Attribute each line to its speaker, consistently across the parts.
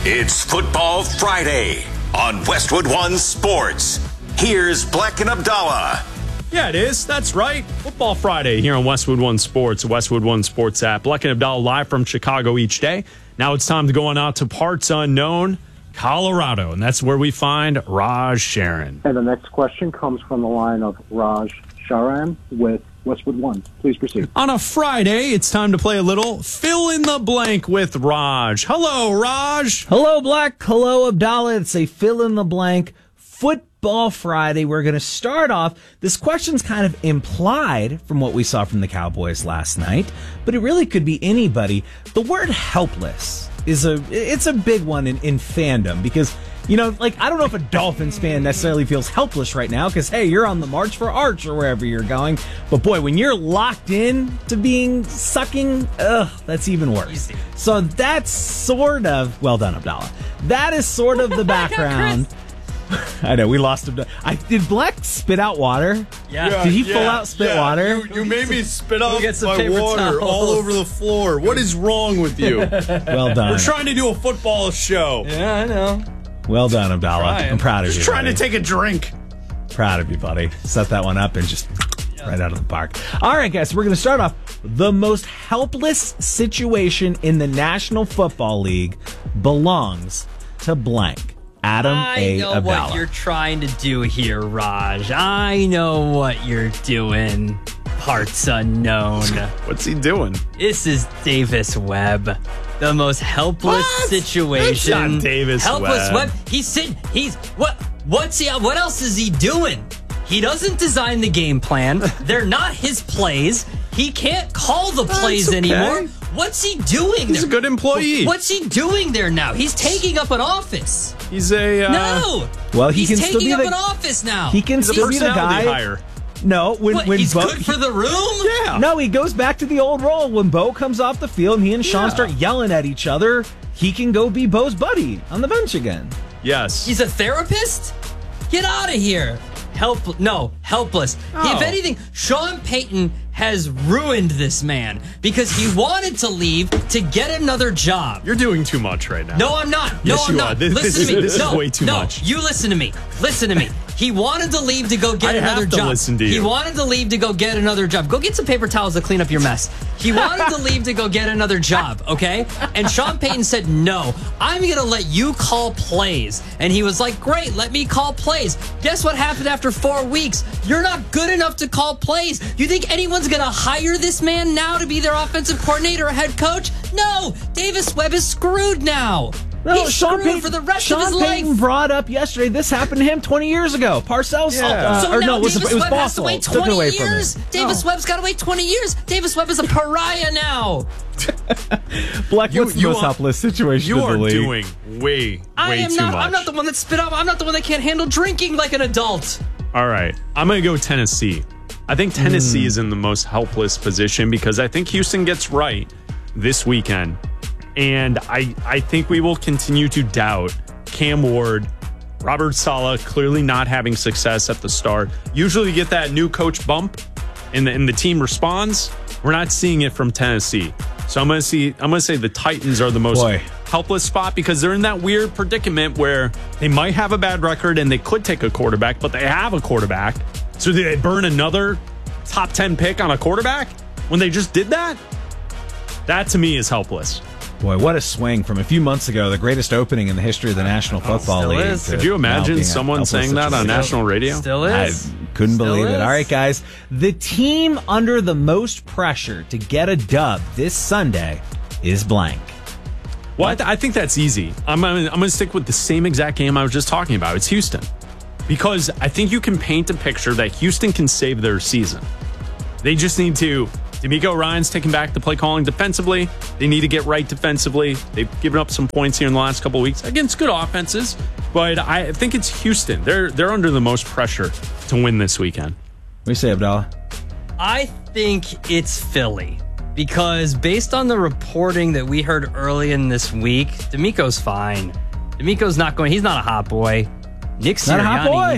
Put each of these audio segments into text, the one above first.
Speaker 1: It's Football Friday on Westwood One Sports. Here's Black and Abdallah.
Speaker 2: Yeah, it is. That's right. Football Friday here on Westwood One Sports, Westwood One Sports app. Black and Abdallah live from Chicago each day. Now it's time to go on out to parts unknown, Colorado, and that's where we find Raj Sharon.
Speaker 3: And the next question comes from the line of Raj Sharan with Westwood One. Please proceed.
Speaker 2: On a Friday, it's time to play a little fill in the blank with Raj. Hello, Raj.
Speaker 4: Hello, Black. Hello, Abdallah. It's a fill in the blank Football Friday. We're going to start off. This question's kind of implied from what we saw from the Cowboys last night, but it really could be anybody. The word helpless it's a big one in fandom because, you know, like, I don't know if a Dolphins fan necessarily feels helpless right now because, hey, you're on the March for Arch or wherever you're going. But, boy, when you're locked in to being sucking, that's even worse. So that's sort of, well done, Abdallah. That is sort of the background. I know, we lost him. Did Black spit out water?
Speaker 5: Yeah.
Speaker 4: Did he full out spit water?
Speaker 5: You made me spit out my
Speaker 4: paper
Speaker 5: water
Speaker 4: towels
Speaker 5: all over the floor. What is wrong with you?
Speaker 4: Well done.
Speaker 5: We're trying to do a football show.
Speaker 4: Yeah, I know. Well done, Abdallah. I'm proud of you.
Speaker 5: Just trying
Speaker 4: buddy.
Speaker 5: to take a drink.
Speaker 4: Proud of you, buddy. Set that one up and just right out of the park. All right, guys, we're going to start off. The most helpless situation in the National Football League belongs to blank. Adam A. Abdallah.
Speaker 6: I know what you're trying to do here, Raj. I know what you're doing. Parts unknown.
Speaker 2: What's he doing?
Speaker 6: This is Davis Webb. The most helpless situation.
Speaker 2: That's not Davis
Speaker 6: helpless
Speaker 2: Webb.
Speaker 6: What else is he doing? He doesn't design the game plan. They're not his plays. He can't call the plays anymore. What's he doing?
Speaker 2: He's a good employee.
Speaker 6: What's he doing there now? He's taking up an office.
Speaker 2: He's a
Speaker 6: no.
Speaker 4: Well,
Speaker 6: he's
Speaker 4: can still
Speaker 6: taking
Speaker 4: be
Speaker 6: up
Speaker 4: the,
Speaker 6: an office now.
Speaker 4: He can still be the guy.
Speaker 2: Hire.
Speaker 4: No, when
Speaker 6: he's
Speaker 4: Bo,
Speaker 6: good for the room.
Speaker 2: Yeah.
Speaker 4: No, he goes back to the old role. When Bo comes off the field and he and Sean start yelling at each other, he can go be Bo's buddy on the bench again.
Speaker 2: Yes.
Speaker 6: He's a therapist? Get out of here. Helpless.
Speaker 2: Oh.
Speaker 6: If anything, Sean Payton has ruined this man because he wanted to leave to get another job.
Speaker 2: You're doing too much right now.
Speaker 6: No, I'm not.
Speaker 2: Yes, you are.
Speaker 6: Listen to me.
Speaker 2: This is way too much.
Speaker 6: You listen to me. Listen to me. He wanted to leave to go get another job.
Speaker 2: Listen to you.
Speaker 6: He wanted to leave to go get another job. Go get some paper towels to clean up your mess. He wanted to leave to go get another job, okay? And Sean Payton said, no, I'm going to let you call plays. And he was like, great, let me call plays. Guess what happened after 4 weeks? You're not good enough to call plays. You think anyone's going to hire this man now to be their offensive coordinator or head coach? No, Davis Webb is screwed now.
Speaker 4: No,
Speaker 6: He's
Speaker 4: Sean
Speaker 6: screwed
Speaker 4: Payton,
Speaker 6: for the rest
Speaker 4: Sean
Speaker 6: of his
Speaker 4: Payton
Speaker 6: life.
Speaker 4: brought up yesterday. This happened to him 20 years ago. Parcells,
Speaker 6: So now
Speaker 4: it was
Speaker 6: Davis Webb has to
Speaker 4: Bossel.
Speaker 6: wait
Speaker 4: Took it
Speaker 6: 20
Speaker 4: away from
Speaker 6: years.
Speaker 4: him.
Speaker 6: Davis Webb's got to wait 20 years. Davis Webb is a pariah now.
Speaker 4: Black, what's the most helpless situation
Speaker 2: You
Speaker 4: in
Speaker 2: are
Speaker 4: the league?
Speaker 2: doing way too much.
Speaker 6: I'm not the one that spit up. I'm not the one that can't handle drinking like an adult.
Speaker 2: All right. I'm going to go Tennessee. I think Tennessee is in the most helpless position because I think Houston gets right this weekend. And I think we will continue to doubt Cam Ward, Robert Saleh clearly not having success at the start. Usually you get that new coach bump and the team responds. We're not seeing it from Tennessee. So I'm going to say the Titans are the most helpless spot because they're in that weird predicament where they might have a bad record and they could take a quarterback, but they have a quarterback. So do they burn another top 10 pick on a quarterback when they just did that? That to me is helpless.
Speaker 4: Boy, what a swing from a few months ago, the greatest opening in the history of the National Football League.
Speaker 2: Could you imagine someone saying that on national radio?
Speaker 6: Still is.
Speaker 4: I couldn't believe it. All right, guys. The team under the most pressure to get a dub this Sunday is blank.
Speaker 2: Well, I think that's easy. I'm going to stick with the same exact game I was just talking about. It's Houston. Because I think you can paint a picture that Houston can save their season. They just need to. D'Amico Ryan's taking back the play calling defensively. They need to get right defensively. They've given up some points here in the last couple of weeks against good offenses, but I think it's Houston. They're under the most pressure to win this weekend.
Speaker 4: What do you say, Abdallah?
Speaker 6: I think it's Philly because based on the reporting that we heard early in this week, D'Amico's fine. D'Amico's not going. He's not a hot boy. Nick Sirianni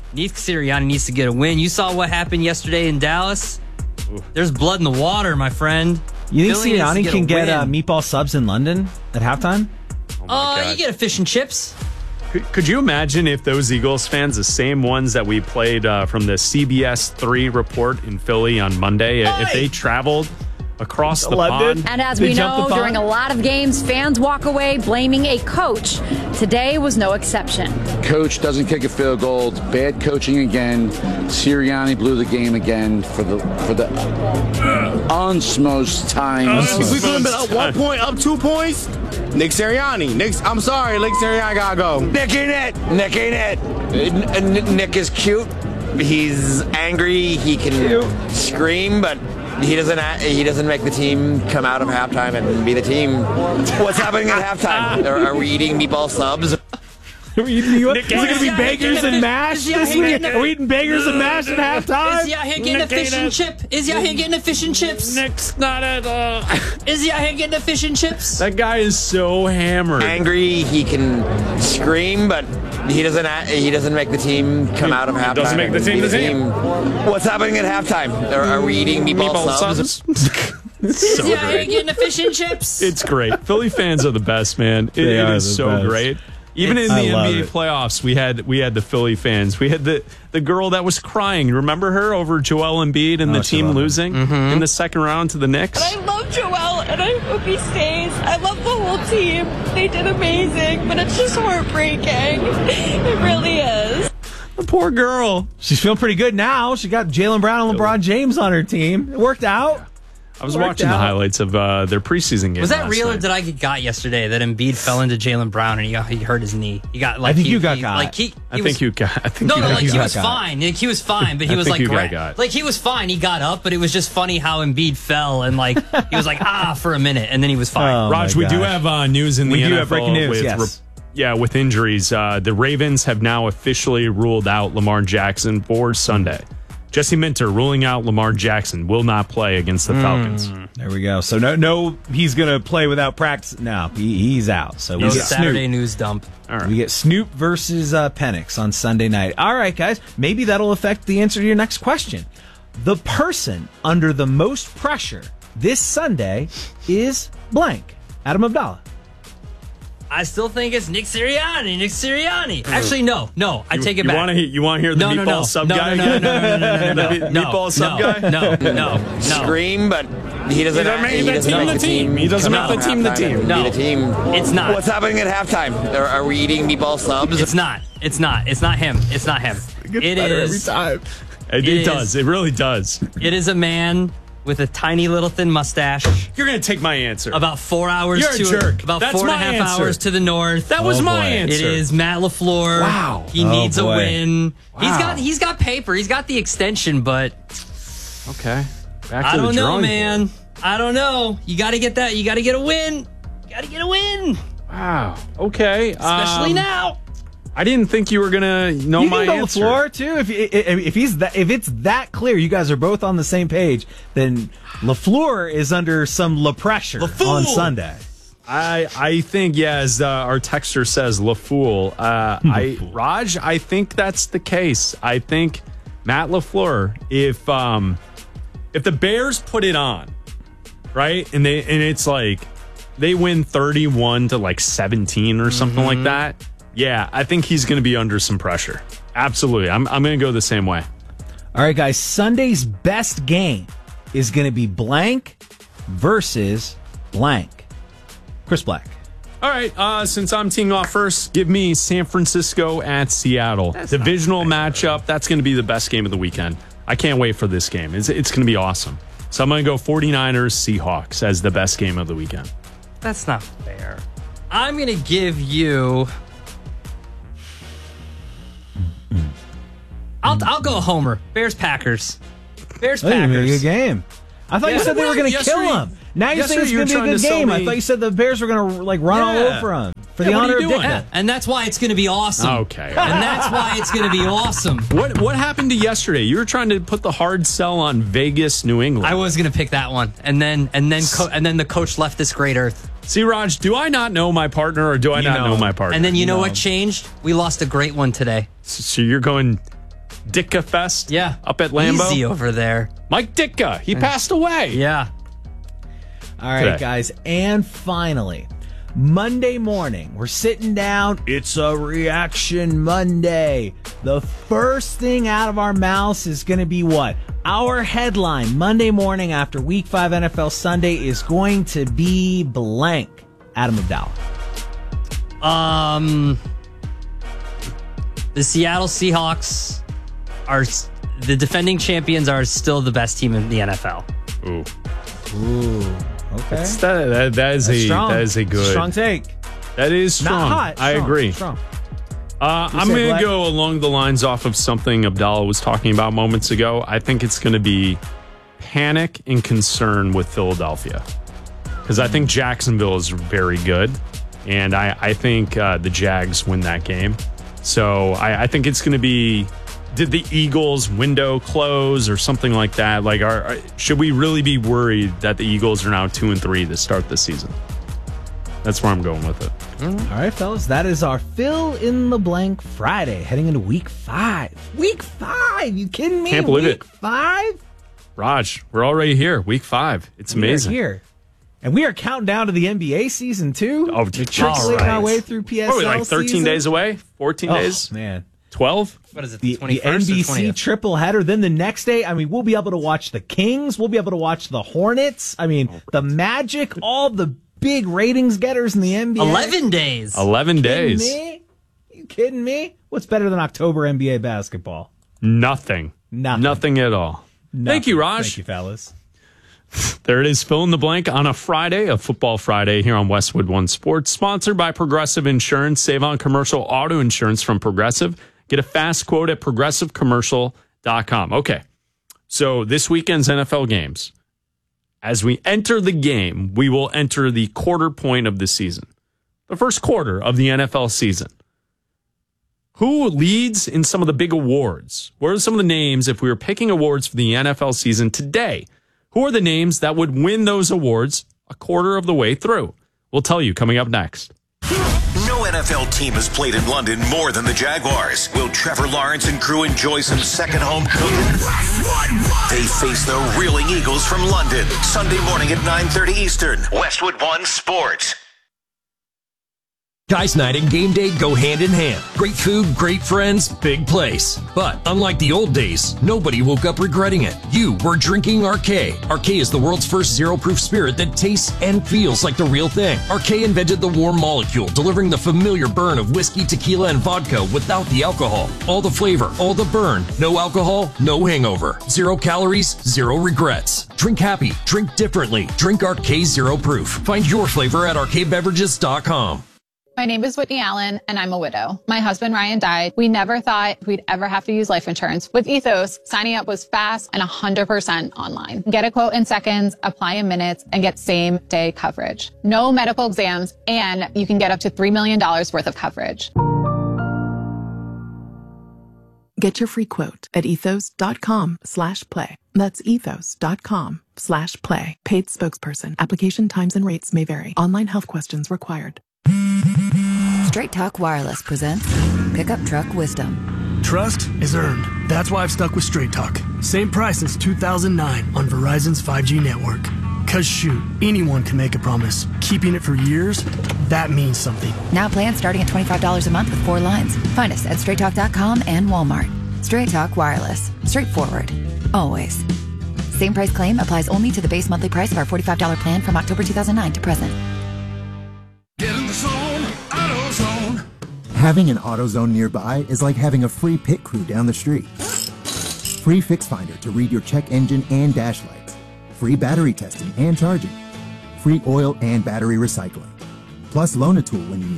Speaker 6: needs to get a win. You saw what happened yesterday in Dallas. There's blood in the water, my friend.
Speaker 4: You think Sirianni can get meatball subs in London at halftime?
Speaker 2: Oh
Speaker 6: You get a fish and chips.
Speaker 2: Could you imagine if those Eagles fans, the same ones that we played from the CBS 3 report in Philly on Monday, if they traveled across the
Speaker 4: London.
Speaker 2: pond?
Speaker 7: And as we know, during a lot of games, fans walk away blaming a coach. Today was no exception.
Speaker 8: Coach doesn't kick a field goal. It's bad coaching again. Sirianni blew the game again for the unsmosed time.
Speaker 9: We've been up 1 point, up 2 points. Nick Sirianni. I'm sorry, Nick Sirianni gotta go.
Speaker 10: Nick ain't it. Nick is cute. He's angry. He can scream, but he doesn't make the team come out of halftime and be the team. What's happening at halftime? Are we eating meatball subs?
Speaker 4: Is it going to be bagels and mash this week? Are we eating bagels and mash at halftime?
Speaker 6: Is he out here getting a fish and chip? Is he out here getting a fish and chips?
Speaker 2: Nick's not at all.
Speaker 6: Is he out here getting a fish and chips?
Speaker 2: That guy is so hammered.
Speaker 10: Angry. He can scream, but he doesn't make the team come out of halftime.
Speaker 2: Doesn't make the team the team.
Speaker 10: What's happening at halftime? Are we eating meatball subs?
Speaker 6: Is he out here getting a fish and chips?
Speaker 2: It's great. Philly fans are the best, man. It is so
Speaker 4: best.
Speaker 2: great. Even in the NBA playoffs, we had the Philly fans. We had the girl that was crying. Remember her over Joel Embiid and the team losing in the second round to the Knicks?
Speaker 11: I love Joel, and I hope he stays. I love the whole team. They did amazing, but it's just heartbreaking. It really is.
Speaker 2: The poor girl.
Speaker 4: She's feeling pretty good now. She got Jaylen Brown and LeBron James on her team. It worked out.
Speaker 2: I was watching the highlights of their preseason game.
Speaker 6: Was that
Speaker 2: last
Speaker 6: real,
Speaker 2: night.
Speaker 6: or did I get got yesterday that Embiid fell into Jaylen Brown and he hurt his knee? He got like
Speaker 4: I think you got got.
Speaker 6: Like
Speaker 2: I think you got.
Speaker 6: he was fine. Like, he was fine, but he was
Speaker 2: think
Speaker 6: like
Speaker 2: you got.
Speaker 6: like he was fine. He got up, but it was just funny how Embiid fell and like he was like for a minute, and then he was fine.
Speaker 4: Oh,
Speaker 2: Raj, we do have news in the NFL.
Speaker 4: We do have breaking news.
Speaker 2: With,
Speaker 4: yes.
Speaker 2: With injuries, the Ravens have now officially ruled out Lamar Jackson for Sunday. Jesse Minter ruling out Lamar Jackson will not play against the Falcons.
Speaker 4: There we go. So no, he's going to play without practice. No, he's out. So
Speaker 6: No
Speaker 4: we get
Speaker 6: Saturday
Speaker 4: Snoop.
Speaker 6: news dump.
Speaker 2: All right.
Speaker 4: We get Snoop versus Penix on Sunday night. All right, guys. Maybe that'll affect the answer to your next question. The person under the most pressure this Sunday is blank. Adam Abdallah.
Speaker 6: I still think it's Nick Sirianni. Actually, no. I take it back.
Speaker 2: You want to hear the meatball sub guy?
Speaker 6: No.
Speaker 2: Meatball sub guy?
Speaker 6: No.
Speaker 10: Scream, but he doesn't make the team.
Speaker 2: He doesn't make the team the team.
Speaker 6: No.
Speaker 10: Be the team.
Speaker 6: It's not.
Speaker 10: What's happening at halftime? Are we eating meatball subs?
Speaker 6: It's not. It's not him. It is.
Speaker 2: Every time. It does. It really does.
Speaker 6: It is a man with a tiny little thin mustache.
Speaker 2: You're going to take my answer.
Speaker 6: About 4 hours
Speaker 2: You're a jerk.
Speaker 6: About
Speaker 2: That's
Speaker 6: 4.5
Speaker 2: my answer.
Speaker 6: hours to the north.
Speaker 2: That was my answer.
Speaker 6: It is Matt LaFleur.
Speaker 2: Wow.
Speaker 6: He needs a
Speaker 4: boy.
Speaker 6: win.
Speaker 2: Wow.
Speaker 6: He's got paper. He's got the extension, but
Speaker 2: Okay. Back to
Speaker 6: I
Speaker 2: the
Speaker 6: don't know,
Speaker 2: drawing
Speaker 6: man.
Speaker 2: board.
Speaker 6: I don't know. You got to get that. You got to get a win. You got to get a win,
Speaker 2: Wow. Okay.
Speaker 6: especially now.
Speaker 2: I didn't think you were gonna know
Speaker 4: You
Speaker 2: my
Speaker 4: can go
Speaker 2: answer.
Speaker 4: LaFleur too. If it's that clear, you guys are both on the same page. Then LaFleur is under some pressure on Sunday.
Speaker 2: I think, as our texter says, LaFool. Raj, I think that's the case. I think Matt LaFleur, if the Bears put it on, right, and it's like they win 31 to like 17 or something like that. Yeah, I think he's going to be under some pressure. Absolutely. I'm going to go the same way.
Speaker 4: All right, guys. Sunday's best game is going to be blank versus blank. Chris Black.
Speaker 2: All right, since I'm teeing off first, give me San Francisco at Seattle. Divisional matchup. That's going to be the best game of the weekend. I can't wait for this game. It's going to be awesome. So I'm going to go 49ers Seahawks as the best game of the weekend.
Speaker 6: That's not fair. I'm going to give you... I'll go Homer. Bears Packers. Bears
Speaker 4: Hey,
Speaker 6: Packers.
Speaker 4: a good game. I thought you said they were going to kill him. Now you're saying it's going to be a good game. I thought you said the Bears were going to run all over him for the honor of Ditka.
Speaker 6: Yeah, and that's why it's going to be awesome.
Speaker 2: Okay.
Speaker 6: And that's why it's going to be awesome.
Speaker 2: What happened to yesterday? You were trying to put the hard sell on Vegas, New England.
Speaker 6: I was going to pick that one, and then the coach left this great earth.
Speaker 2: See, Raj, do I not know my partner, or do I not know my partner?
Speaker 6: And then you know what changed? We lost a great one today.
Speaker 2: So you're going Ditka Fest?
Speaker 6: Yeah,
Speaker 2: up at Lambeau.
Speaker 6: Easy over there.
Speaker 2: Mike Ditka, he passed away.
Speaker 6: Yeah.
Speaker 4: All right, guys. And finally, Monday morning, we're sitting down. It's a Reaction Monday. The first thing out of our mouths is going to be what? Our headline Monday morning after Week 5 NFL Sunday is going to be blank. Adam Abdallah.
Speaker 6: The Seattle Seahawks are the defending champions, are still the best team in the NFL.
Speaker 4: Ooh. Okay.
Speaker 2: That is a good
Speaker 4: strong take.
Speaker 2: That is strong.
Speaker 4: Not hot.
Speaker 2: I agree.
Speaker 4: Strong.
Speaker 2: I'm going to go along the lines off of something Abdallah was talking about moments ago. I think it's going to be panic and concern with Philadelphia, because I think Jacksonville is very good, and I think the Jags win that game. So I think it's going to be, did the Eagles' window close or something like that? Like, should we really be worried that the Eagles are now 2-3 to start the season? That's where I'm going with it.
Speaker 4: All right, fellas, that is our Fill in the Blank Friday, heading into Week 5. Week 5? You kidding me?
Speaker 2: Can't believe it.
Speaker 4: Week 5?
Speaker 2: Raj, we're already here. Week 5. It's amazing.
Speaker 4: We're here. And we are counting down to the NBA season, too.
Speaker 2: Oh,
Speaker 4: trickling our way through PSL.
Speaker 2: What are we, like 13
Speaker 4: season?
Speaker 2: days away? 14 days?
Speaker 4: Man.
Speaker 2: 12?
Speaker 6: What is it,
Speaker 4: the
Speaker 6: 21st
Speaker 4: NBC
Speaker 6: or 20th?
Speaker 4: triple header. Then the next day, I mean, we'll be able to watch the Kings. We'll be able to watch the Hornets. I mean, the Magic, all the big ratings getters in the NBA.
Speaker 6: 11 days.
Speaker 2: 11 days.
Speaker 4: You kidding me? What's better than October NBA basketball?
Speaker 2: Nothing at all. Thank you, Raj.
Speaker 4: Thank you, fellas.
Speaker 2: There it is, Fill in the Blank on a Friday, a Football Friday here on Westwood One Sports, sponsored by Progressive Insurance. Save on commercial auto insurance from Progressive. Get a fast quote at progressivecommercial.com. Okay, so this weekend's NFL games. As we enter the game, we will enter the quarter point of the season, the first quarter of the NFL season. Who leads in some of the big awards? What are some of the names, if we were picking awards for the NFL season today? Who are the names that would win those awards a quarter of the way through? We'll tell you coming up next.
Speaker 1: No NFL team has played in London more than the Jaguars. Will Trevor Lawrence and crew enjoy some second home cooking? They face the Reeling Eagles from London, Sunday morning at 9:30 Eastern. Westwood One Sports.
Speaker 12: Guys night and game day go hand in hand. Great food, great friends, big place. But unlike the old days, nobody woke up regretting it. You were drinking Arcade. Arcade is the world's first zero-proof spirit that tastes and feels like the real thing. Arcade invented the warm molecule, delivering the familiar burn of whiskey, tequila, and vodka without the alcohol. All the flavor, all the burn. No alcohol, no hangover. 0 calories, 0 regrets. Drink happy, drink differently. Drink Arcade Zero Proof. Find your flavor at arcadebeverages.com.
Speaker 13: My name is Whitney Allen, and I'm a widow. My husband, Ryan, died. We never thought we'd ever have to use life insurance. With Ethos, signing up was fast and 100% online. Get a quote in seconds, apply in minutes, and get same-day coverage. No medical exams, and you can get up to $3 million worth of coverage.
Speaker 14: Get your free quote at ethos.com/play. That's ethos.com/play. Paid spokesperson. Application times and rates may vary. Online health questions required.
Speaker 15: Straight Talk Wireless presents Pickup Truck Wisdom.
Speaker 16: Trust is earned. That's why I've stuck with Straight Talk. Same price since 2009 on Verizon's 5G network. Cause shoot, anyone can make a promise. Keeping it for years, that means something.
Speaker 15: Now plans starting at $25 a month with 4 lines. Find us at straighttalk.com and Walmart. Straight Talk Wireless. Straightforward. Always. Same price claim applies only to the base monthly price of our $45 plan from October 2009 to present.
Speaker 17: Get in the zone, AutoZone.
Speaker 18: Having an AutoZone nearby is like having a free pit crew down the street. Free Fix Finder to read your check engine and dash lights. Free battery testing and charging. Free oil and battery recycling. Plus loan a tool when you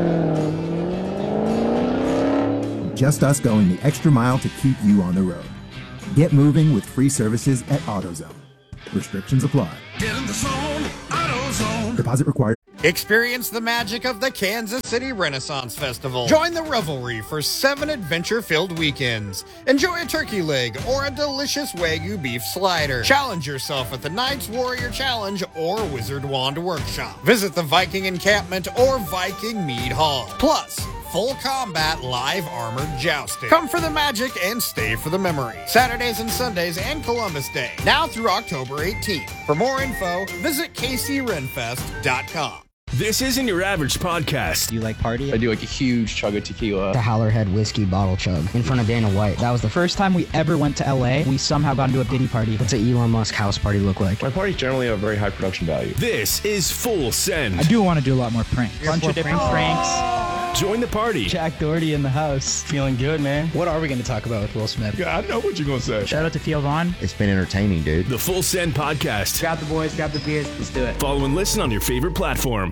Speaker 18: need it. Just us going the extra mile to keep you on the road. Get moving with free services at AutoZone. Restrictions apply.
Speaker 17: Get in the zone, AutoZone.
Speaker 18: Deposit required.
Speaker 19: Experience the magic of the Kansas City Renaissance Festival. Join the revelry for 7 adventure-filled weekends. Enjoy a turkey leg or a delicious Wagyu beef slider. Challenge yourself at the Knights Warrior Challenge or Wizard Wand Workshop. Visit the Viking Encampment or Viking Mead Hall. Plus, full combat live armored jousting. Come for the magic and stay for the memory. Saturdays and Sundays and Columbus Day. Now through October 18th. For more info, visit kcrenfest.com.
Speaker 20: This isn't your average podcast.
Speaker 21: You like party?
Speaker 22: I do like a huge chug of tequila.
Speaker 21: The Howlerhead whiskey bottle chug in front of Dana White. That was the first time we ever went to LA. We somehow got into a Diddy party. What's an Elon Musk house party look like?
Speaker 22: My parties generally have very high production value.
Speaker 20: This is Full Send.
Speaker 21: I do want to do a lot more pranks. Bunch of different pranks.
Speaker 20: Join the party.
Speaker 21: Jack Doherty in the house. Feeling good, man. What are we going to talk about with Will Smith?
Speaker 20: Yeah, I know what you're going to say.
Speaker 21: Shout out to Theo Vaughn.
Speaker 23: It's been entertaining, dude.
Speaker 20: The Full Send Podcast.
Speaker 21: Grab the boys, grab the beers. Let's do it.
Speaker 20: Follow and listen on your favorite platform.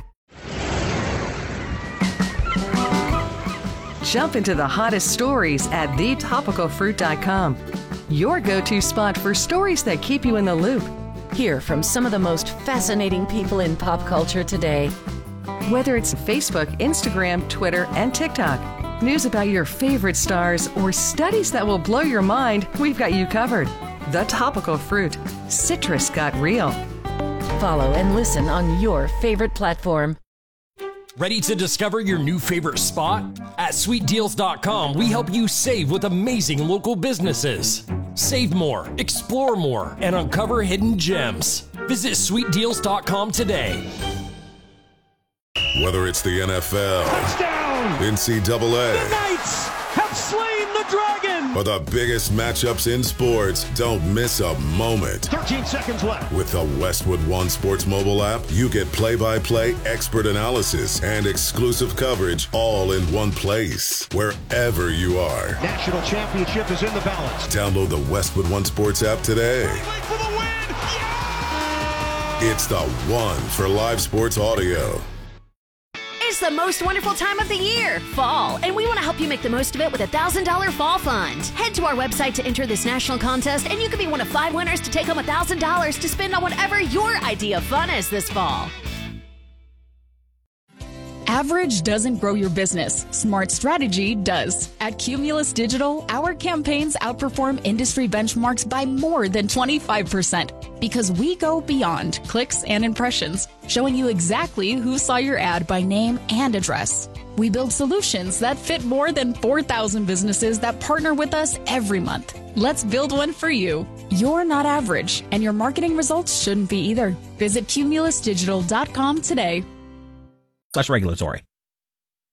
Speaker 24: Jump into the hottest stories at thetopicalfruit.com. Your go-to spot for stories that keep you in the loop.
Speaker 25: Hear from some of the most fascinating people in pop culture today.
Speaker 24: Whether it's Facebook, Instagram, Twitter, and TikTok, news about your favorite stars, or studies that will blow your mind, we've got you covered. The Topical Fruit. Citrus got real.
Speaker 25: Follow and listen on your favorite platform.
Speaker 12: Ready to discover your new favorite spot? At sweetdeals.com, we help you save with amazing local businesses. Save more, explore more, and uncover hidden gems. Visit sweetdeals.com today.
Speaker 26: Whether it's the NFL,
Speaker 17: Touchdown!
Speaker 26: NCAA,
Speaker 17: The Knights have slain the dragon!
Speaker 26: or the biggest matchups in sports, don't miss a moment.
Speaker 17: 13 seconds left.
Speaker 26: With the Westwood One Sports mobile app, you get play-by-play expert analysis and exclusive coverage all in one place, wherever you are.
Speaker 17: National championship is in the balance.
Speaker 26: Download the Westwood One Sports app today.
Speaker 17: For the win! Yeah!
Speaker 26: It's the one for live sports audio.
Speaker 27: It's the most wonderful time of the year, fall, and we want to help you make the most of it with a $1,000 fall fund. Head to our website to enter this national contest, and you can be one of 5 winners to take home $1,000 to spend on whatever your idea of fun is this fall.
Speaker 28: Average doesn't grow your business. Smart strategy does. At Cumulus Digital, our campaigns outperform industry benchmarks by more than 25% because we go beyond clicks and impressions, showing you exactly who saw your ad by name and address. We build solutions that fit more than 4,000 businesses that partner with us every month. Let's build one for you. You're not average, and your marketing results shouldn't be either. Visit cumulusdigital.com today.
Speaker 4: /regulatory.